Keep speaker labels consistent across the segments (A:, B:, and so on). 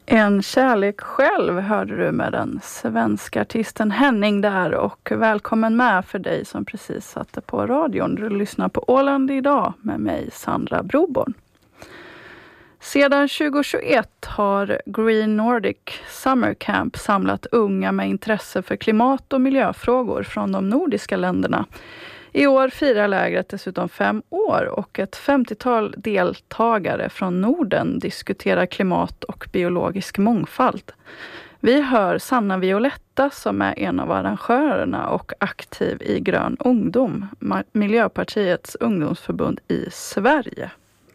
A: En kärlek själv hörde du med den svenska artisten Henning där, och välkommen med för dig som precis satte på radion. Du lyssnar på Åland idag med mig, Sandra Broborn. Sedan 2021 har Green Nordic Summer Camp samlat unga med intresse för klimat- och miljöfrågor från de nordiska länderna. I år firar lägret dessutom 5 år och ett 50-tal deltagare från Norden diskuterar klimat och biologisk mångfald. Vi hör Sanna Violetta som är en av arrangörerna och aktiv i Grön ungdom, Miljöpartiets ungdomsförbund i Sverige.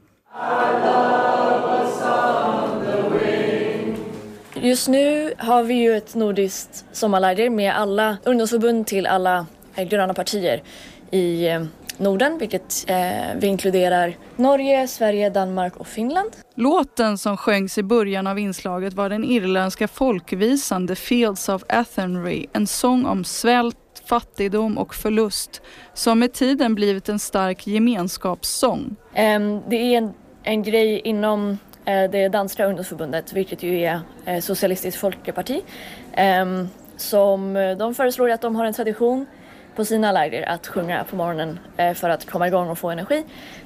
B: Just nu har vi ju ett nordiskt sommarläger med alla ungdomsförbund till alla gröna partier i Norden, vilket vi inkluderar Norge, Sverige, Danmark och Finland.
A: Låten som sjöngs i början av inslaget var den irländska folkvisan The Fields of Athenry, en sång om svält, fattigdom och förlust som med tiden blivit en stark gemenskapssång.
B: Det är en grej inom det danska ungdomsförbundet, vilket ju är Socialistiskt Folkeparti, som de föreslår att de har en tradition på sina läger att sjunga på morgonen för att komma igång och få energi.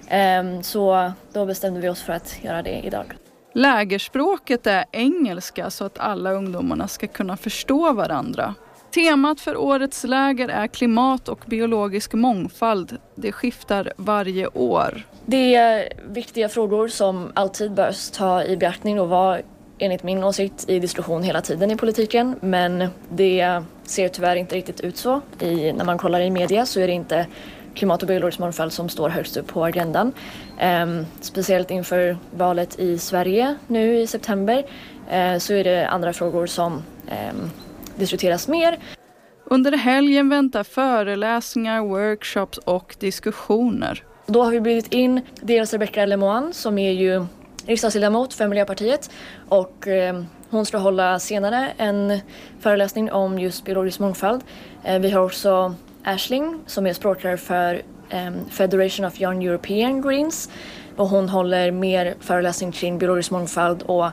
B: Så då bestämde vi oss för att göra det idag.
A: Lägerspråket är engelska så att alla ungdomarna ska kunna förstå varandra. Temat för årets läger är klimat och biologisk mångfald. Det skiftar varje år.
B: Det är viktiga frågor som alltid bör ta i beaktning och vara enligt min åsikt i diskussion hela tiden i politiken, men det ser tyvärr inte riktigt ut så. När man kollar i media så är det inte klimat- och biologisk mångfald som står högst upp på agendan. Speciellt inför valet i Sverige nu i september så är det andra frågor som diskuteras mer.
A: Under helgen väntar föreläsningar, workshops och diskussioner.
B: Då har vi bjudit in dels Rebecca Lemoine som är ju riksdagsledamot för Miljöpartiet, och hon ska hålla senare en föreläsning om just biologisk mångfald. Vi har också Ashling som är språkrör för Federation of Young European Greens, och hon håller mer föreläsning kring biologisk mångfald och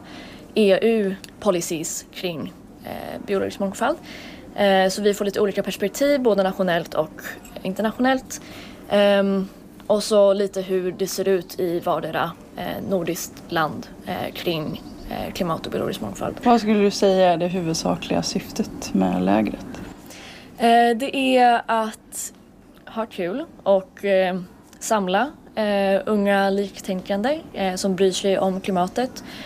B: EU-policies kring biologisk mångfald. Så vi får lite olika perspektiv, både nationellt och internationellt. Och så lite hur det ser ut i vardera nordiskt land kring klimat och biologisk mångfald.
A: Vad skulle du säga är det huvudsakliga syftet med lägret?
B: Det är att ha kul och samla unga liktänkande som bryr sig om klimatet.